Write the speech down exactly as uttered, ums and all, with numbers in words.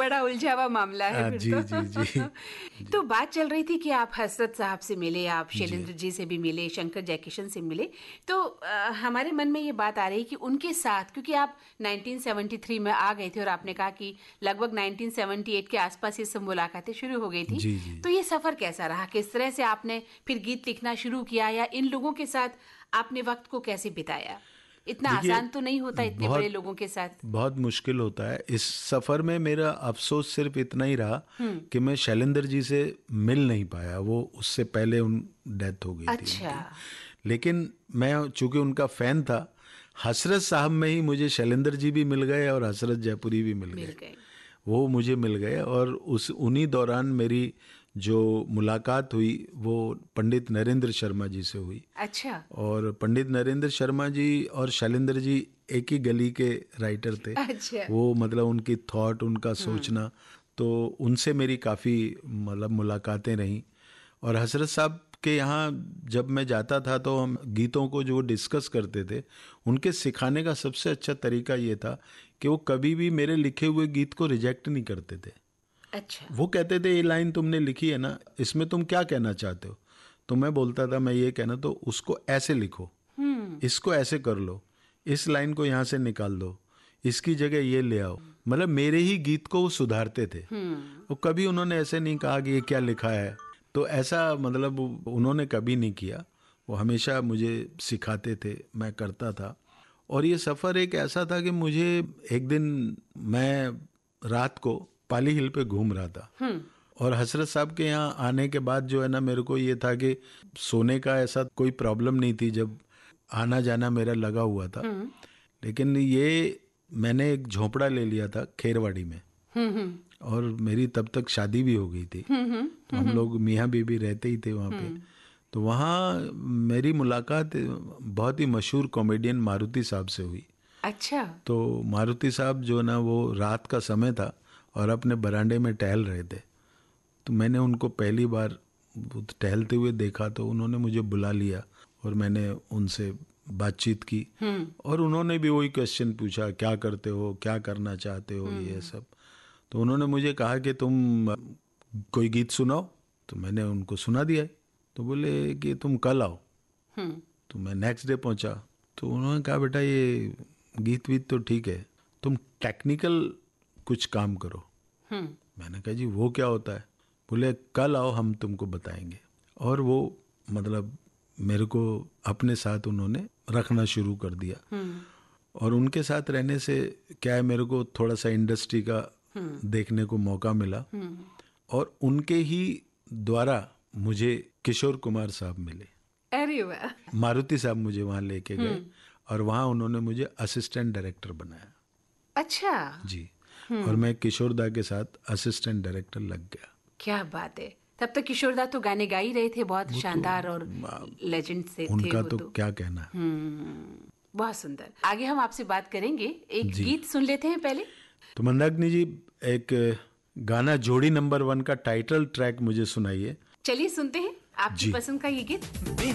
बड़ा उलझा हुआ मामला है फिर जी, तो। जी, जी, जी। तो बात चल रही थी कि आप हसरत साहब से मिले, आप शैलेंद्र जी से भी मिले, शंकर जयकिशन से मिले, तो आ, हमारे मन में ये बात आ रही कि उनके साथ, क्योंकि आप उन्नीस सौ तिहत्तर में आ गए थे और आपने कहा कि लगभग उन्नीस सौ अठहत्तर के आसपास ये सब मुलाकातें शुरू हो गई थी। जी, जी। तो ये सफर कैसा रहा? किस तरह से आपने फिर गीत लिखना शुरू किया, या इन लोगों के साथ आपने वक्त को कैसे बिताया? इतना आसान तो नहीं होता इतने बड़े लोगों के साथ। बहुत मुश्किल होता है। इस सफर में मेरा अफसोस सिर्फ इतना ही रहा कि मैं शैलेंद्र जी से मिल नहीं पाया, वो उससे पहले उन डेथ हो गई थी। अच्छा। लेकिन मैं चूंकि उनका फैन था, हसरत साहब में ही मुझे शैलेंद्र जी भी मिल गए और हसरत जयपुरी भी मिल, मिल गए।, गए वो मुझे मिल गए। और उस उन्हीं दौरान मेरी जो मुलाकात हुई वो पंडित नरेंद्र शर्मा जी से हुई। अच्छा। और पंडित नरेंद्र शर्मा जी और शैलेंद्र जी एक ही गली के राइटर थे। अच्छा। वो मतलब उनकी थॉट, उनका सोचना, तो उनसे मेरी काफ़ी मतलब मुलाकातें रहीं। और हसरत साहब के यहाँ जब मैं जाता था तो हम गीतों को जो डिस्कस करते थे, उनके सिखाने का सबसे अच्छा तरीका ये था कि वो कभी भी मेरे लिखे हुए गीत को रिजेक्ट नहीं करते थे। अच्छा। वो कहते थे ये लाइन तुमने लिखी है ना, इसमें तुम क्या कहना चाहते हो? तो मैं बोलता था मैं ये कहना, तो उसको ऐसे लिखो, इसको ऐसे कर लो, इस लाइन को यहाँ से निकाल दो, इसकी जगह ये ले आओ। मतलब मेरे ही गीत को वो सुधारते थे। वो कभी उन्होंने ऐसे नहीं कहा कि ये क्या लिखा है, तो ऐसा मतलब उन्होंने कभी नहीं किया। वो हमेशा मुझे सिखाते थे, मैं करता था। और ये सफ़र एक ऐसा था कि मुझे एक दिन मैं रात को पाली हिल पे घूम रहा था और हसरत साहब के यहाँ आने के बाद जो है ना, मेरे को ये था कि सोने का ऐसा कोई प्रॉब्लम नहीं थी, जब आना जाना मेरा लगा हुआ था। लेकिन ये मैंने एक झोंपड़ा ले लिया था खेरवाड़ी में, और मेरी तब तक शादी भी हो गई थी, तो हम लोग मियाँ बीबी रहते ही थे वहाँ पे। तो वहाँ मेरी मुलाकात बहुत ही मशहूर कॉमेडियन मारुति साहब से हुई। अच्छा। तो मारुति साहब जो ना, वो रात का समय था और अपने बरामदे में टहल रहे थे। तो मैंने उनको पहली बार टहलते हुए देखा, तो उन्होंने मुझे बुला लिया और मैंने उनसे बातचीत की। और उन्होंने भी वही क्वेश्चन पूछा, क्या करते हो, क्या करना चाहते हो, ये सब। तो उन्होंने मुझे कहा कि तुम कोई गीत सुनाओ। तो मैंने उनको सुना दिया। तो बोले कि तुम कल आओ। तो मैं नेक्स्ट डे पहुंचा। तो उन्होंने कहा बेटा ये गीत वीत तो ठीक है, तुम टेक्निकल कुछ काम करो। मैंने कहा जी वो क्या होता है? बोले कल आओ, हम तुमको बताएंगे। और वो मतलब मेरे को अपने साथ उन्होंने रखना शुरू कर दिया। और उनके साथ रहने से क्या है, मेरे को थोड़ा सा इंडस्ट्री का देखने को मौका मिला। और उनके ही द्वारा मुझे किशोर कुमार साहब मिले। अरे वाह। मारुति साहब मुझे वहाँ लेके गए और वहाँ उन्होंने मुझे असिस्टेंट डायरेक्टर बनाया। अच्छा जी। और मैं किशोर दा के साथ असिस्टेंट डायरेक्टर लग गया। क्या बात है। तब तो किशोर दा तो गाने गा ही रहे थे, बहुत शानदार और लेजेंड से थे उनका वो तो, तो क्या कहना। बहुत सुंदर। आगे हम आपसे बात करेंगे, एक गीत सुन लेते हैं पहले। तो मंदाकिनी जी, एक गाना जोड़ी नंबर वन का टाइटल ट्रैक मुझे सुनाइए। चलिए सुनते हैं आपकी पसंद का ये गीत।